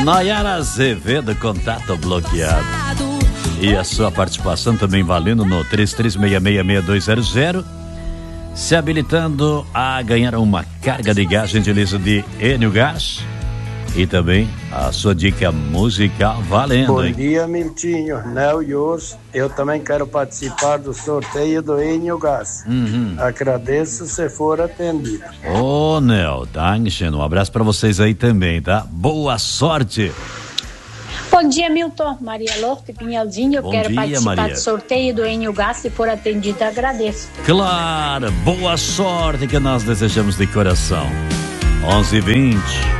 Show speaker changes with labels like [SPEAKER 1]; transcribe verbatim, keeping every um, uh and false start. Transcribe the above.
[SPEAKER 1] Nayara Azevedo, contato bloqueado. E a sua participação também valendo no três três seis seis, seis dois zero zero, se habilitando a ganhar uma carga de gás gentileza de Enio Gás. E também a sua dica musical valendo.
[SPEAKER 2] Bom
[SPEAKER 1] hein?
[SPEAKER 2] dia, Miltinho, Nel e Urs. Eu também quero participar do sorteio do Enio Gás.
[SPEAKER 1] Uhum.
[SPEAKER 2] Agradeço se for atendido.
[SPEAKER 1] Ô, Nel, tá enchendo. Um abraço pra vocês aí também, tá? Boa sorte.
[SPEAKER 3] Bom dia, Milton. Maria Lourdes Pinhaldinho. Eu
[SPEAKER 1] Bom
[SPEAKER 3] quero
[SPEAKER 1] dia,
[SPEAKER 3] participar
[SPEAKER 1] Maria.
[SPEAKER 3] do sorteio do Enio Gás. Se for atendido, agradeço.
[SPEAKER 1] Claro, boa sorte que nós desejamos de coração. onze e vinte.